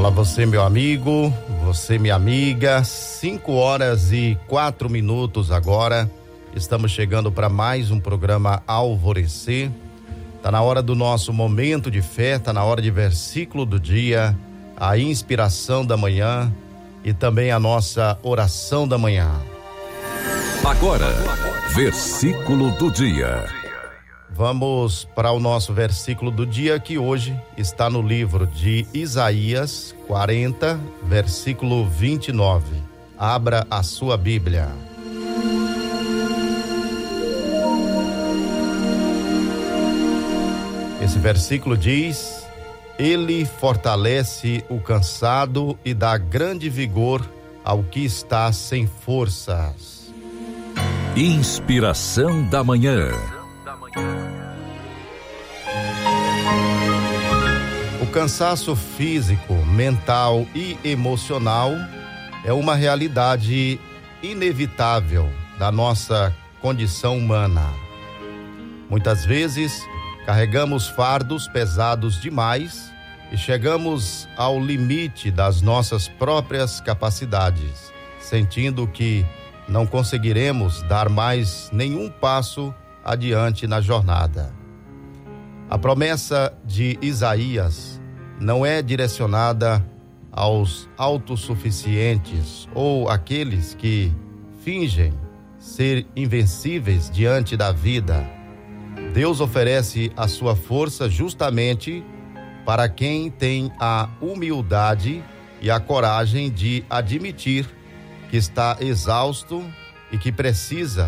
Olá você, meu amigo, você, minha amiga, 5h04 agora, estamos chegando para mais um programa Alvorecer. Tá na hora do nosso momento de fé, tá na hora de versículo do dia, a inspiração da manhã e também a nossa oração da manhã. Agora, versículo do dia. Vamos para o nosso versículo do dia, que hoje está no livro de Isaías 40, versículo 29. Abra a sua Bíblia. Esse versículo diz: Ele fortalece o cansado e dá grande vigor ao que está sem forças. Inspiração da manhã. O cansaço físico, mental e emocional é uma realidade inevitável da nossa condição humana. Muitas vezes carregamos fardos pesados demais e chegamos ao limite das nossas próprias capacidades, sentindo que não conseguiremos dar mais nenhum passo adiante na jornada. A promessa de Isaías não é direcionada aos autossuficientes ou àqueles que fingem ser invencíveis diante da vida. Deus oferece a sua força justamente para quem tem a humildade e a coragem de admitir que está exausto e que precisa